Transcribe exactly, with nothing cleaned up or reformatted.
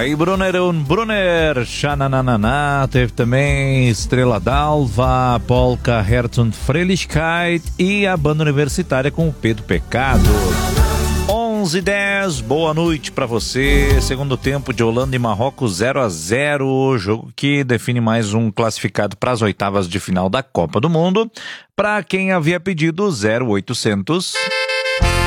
Aí Brunner und Brunner, Xananana, teve também Estrela d'Alva, Polka, Herz und Fröhlichkeit e a banda universitária com o Pedro Pecado. onze e dez, boa noite pra você. Segundo tempo de Holanda e Marrocos zero a zero, jogo que define mais um classificado para as oitavas de final da Copa do Mundo. Para quem havia pedido zero oitocentos